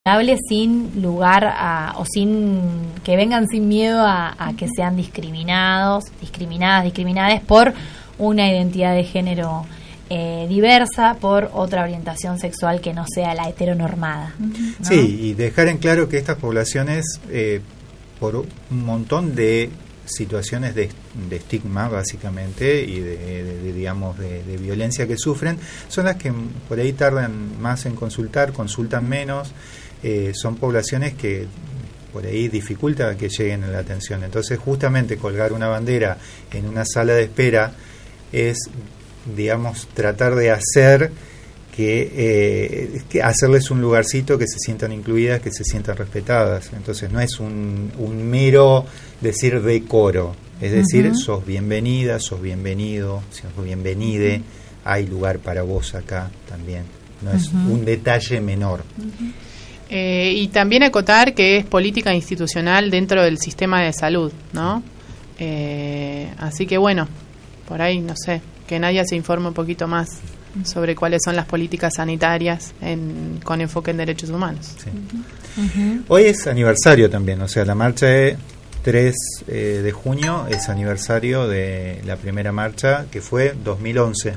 sin lugar o sin que vengan sin miedo a que sean discriminadas por una identidad de género diversa, por otra orientación sexual que no sea la heteronormada, ¿no? Sí, y dejar en claro que estas poblaciones, por un montón de situaciones de estigma básicamente y de violencia que sufren, son las que por ahí tardan más en consultan menos. Son poblaciones que por ahí dificulta que lleguen a la atención. Entonces, justamente colgar una bandera en una sala de espera es, digamos, tratar de hacer que hacerles un lugarcito, que se sientan incluidas, que se sientan respetadas. Entonces, no es un mero decir decoro, es decir, sos bienvenida, sos bienvenido, sos bienvenide, hay lugar para vos acá también. No es un detalle menor. Y también acotar que es política institucional dentro del sistema de salud, ¿no? Así que bueno, por ahí, no sé, que Nadia se informe un poquito más sobre cuáles son las políticas sanitarias con enfoque en derechos humanos. Sí. Hoy es aniversario también, o sea, la marcha de 3 de junio es aniversario de la primera marcha, que fue 2011.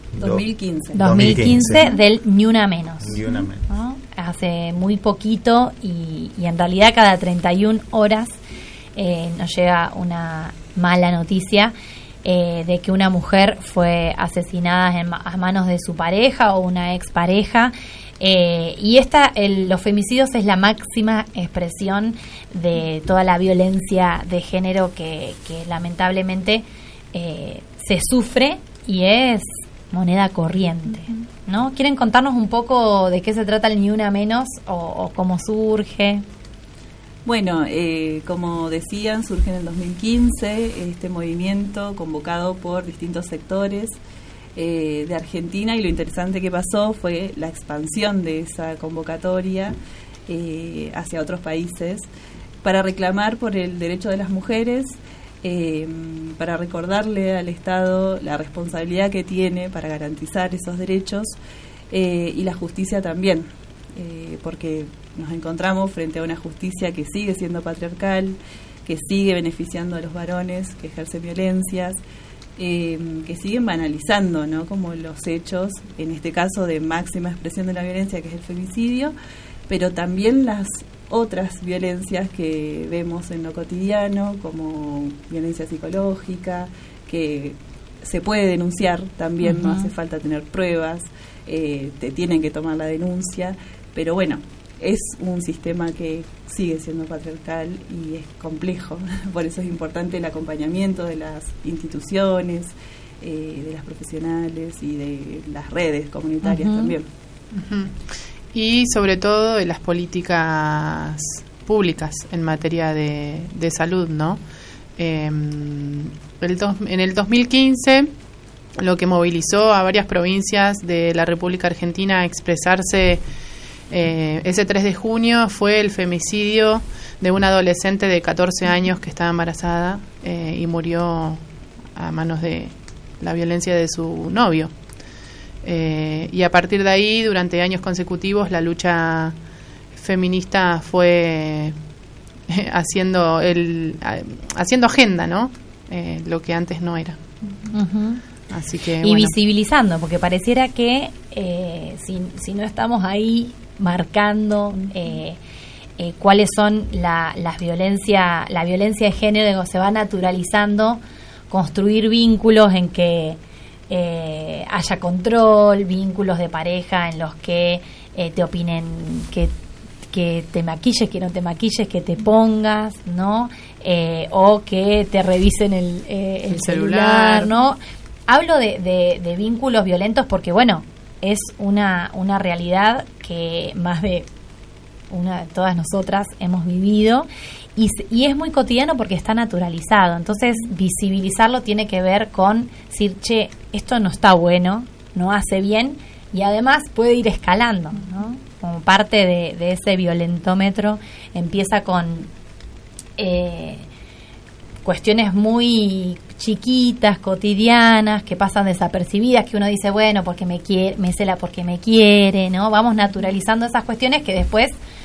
2015 del Ni Una Menos. Ni Una Menos. ¿No? Hace muy poquito y en realidad cada 31 horas nos llega una mala noticia de que una mujer fue asesinada a manos de su pareja o una expareja. Y los femicidios es la máxima expresión de toda la violencia de género que lamentablemente se sufre y es moneda corriente, ¿no? ¿Quieren contarnos un poco de qué se trata el Ni Una Menos o cómo surge? Bueno, como decían, surge en el 2015 este movimiento convocado por distintos sectores de Argentina, y lo interesante que pasó fue la expansión de esa convocatoria hacia otros países para reclamar por el derecho de las mujeres, para recordarle al Estado la responsabilidad que tiene para garantizar esos derechos y la justicia también, porque nos encontramos frente a una justicia que sigue siendo patriarcal, que sigue beneficiando a los varones que ejercen violencias, que siguen banalizando, ¿no?, como los hechos, en este caso de máxima expresión de la violencia, que es el femicidio, pero también las otras violencias que vemos en lo cotidiano, como violencia psicológica, que se puede denunciar también, no hace falta tener pruebas, te tienen que tomar la denuncia, pero bueno, es un sistema que sigue siendo patriarcal y es complejo, por eso es importante el acompañamiento de las instituciones, de las profesionales y de las redes comunitarias también. Y sobre todo de las políticas públicas en materia de salud, ¿no? En el 2015 lo que movilizó a varias provincias de la República Argentina a expresarse ese 3 de junio fue el femicidio de una adolescente de 14 años que estaba embarazada y murió a manos de la violencia de su novio. Y a partir de ahí, durante años consecutivos, la lucha feminista fue haciendo agenda, ¿no? Lo que antes no era. Así que, y visibilizando, porque pareciera que si no estamos ahí marcando cuáles son la violencia de género, se va naturalizando construir vínculos en que haya control, vínculos de pareja en los que te opinen que te maquilles, que no te maquilles, que te pongas, ¿no? O que te revisen el celular, ¿no? Hablo de vínculos violentos porque, bueno, es una realidad que más de todas nosotras hemos vivido y es muy cotidiano porque está naturalizado. Entonces, visibilizarlo tiene que ver con decir, che, esto no está bueno, no hace bien, y además puede ir escalando, ¿no? Como parte de ese violentómetro empieza con cuestiones muy chiquitas, cotidianas, que pasan desapercibidas, que uno dice, bueno, porque me quiere, me cela porque me quiere, ¿no? Vamos naturalizando esas cuestiones que después